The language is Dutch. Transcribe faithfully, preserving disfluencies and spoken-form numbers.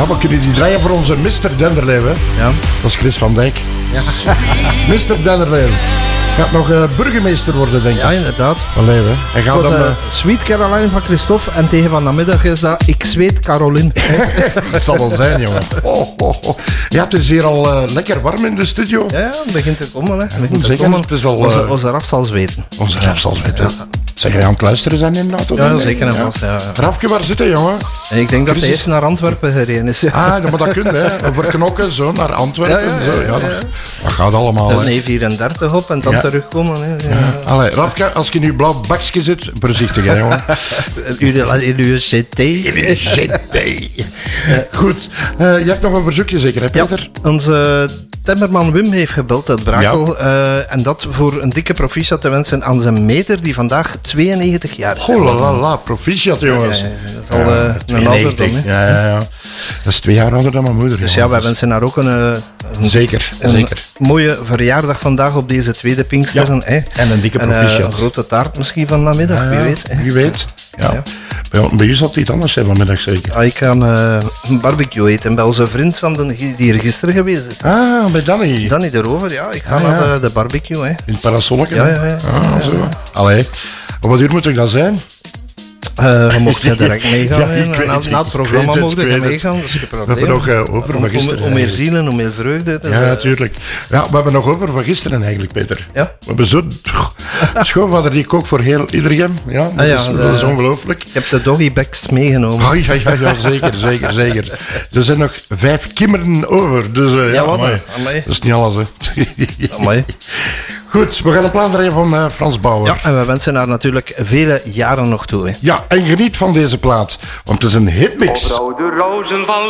Ja, we kunnen die draaien voor onze mister Denderleeuw, hè? Ja. Dat is Chris van Dijk. Ja. mister Denderleeuw. Gaat nog uh, burgemeester worden, denk ik. Ja, inderdaad. Allee, hè. Hij gaat Dat was dan... uh, Uh... Sweet Caroline van Christophe. En tegen van namiddag is dat Ik zweet Caroline. Het zal wel zijn, jongen. Oh, oh, oh. Ja, het is hier al uh, lekker warm in de studio. Ja, ja, het begint te komen. Hè. Het begint te Zeker, komen. het is al... Uh... Onze, onze raf zal zweten. Onze raf zal zweten. Ja. Zeg, jij aan het luisteren zijn inderdaad? Ja, dan? zeker en Ja. vast. Ja. Rafke, waar zit hij, jongen? En ik denk dat Chris hij is- eerst naar Antwerpen gereden is. Ah, ja, maar dat kun je, hè. Over knokken, zo, naar Antwerpen. Ja, ja, zo. ja, Ja, ja, dat, ja. dat gaat allemaal, Een hè. E vierendertig op en dan Ja. terugkomen. Hè. Ja. Ja. Allee, Rafke, als je in je blauw bakje zit, voorzichtig, hè, jongen. In uw C T. Goed, uh, je hebt nog een verzoekje zeker, hè, Ja, Peter? onze timmerman Wim heeft gebeld uit Brakel. Ja. Uh, en dat voor een dikke proficiat te wensen aan zijn meter, die vandaag tweeënnegentig jaar is. Oh la la la, proficiat, jongens. Ja, ja, ja, dat is al uh, een ouderdom, hè. Ja, ja, ja. Dat is twee jaar ouder dan mijn moeder. Dus jongen. ja, wij wensen haar ook een, uh, een, Zeker, een zeker. mooie verjaardag vandaag op deze tweede Pinksteren. Ja, Hè. en een dikke En, uh, proficiat. een grote taart misschien van namiddag, Ja, wie ja, weet. Hè. Wie weet, ja. Ja. Bij, bij u zal het iets anders zijn vanmiddag, zeker. Ah, ik ga uh, een barbecue eten bij onze vriend van de, die er gisteren geweest is. Ah, bij Danny. Danny erover, ja. Ik ga Ah, naar ja. de, de barbecue. Hè. In het parasolletje. Ja, ja, ja. Ah, zo. Allee. Op wat uur moet ik dat zijn? Uh, je mocht je direct meegaan. Ja, hè. ik weet na, het, na het ik programma weet het, mocht ik je weet het. meegaan. Dat is geen We probleem. hebben nog uh, over om, van gisteren. om, om meer eigenlijk. zielen, om meer vreugde. Dus, Ja, uh, natuurlijk. Ja, we hebben nog over van gisteren eigenlijk, Peter. Ja? We hebben zo... Schoonvader die kookt voor heel iedereen. Ja, dat, Ah, ja, is, de- dat is ongelooflijk. Ik heb de doggybags meegenomen. Oh, ja, ja, ja, zeker, zeker, zeker. Er zijn nog vijf kimmeren over. Dus, uh, ja, Ja, wat amai. dan? Amai. Dat is niet alles, hè. Amai. Goed, we gaan een plan draaien van uh, Frans Bauer. Ja, en we wensen haar natuurlijk vele jaren nog toe. Hè. Ja, en geniet van deze plaat, want het is een hitmix. Op rode rozen van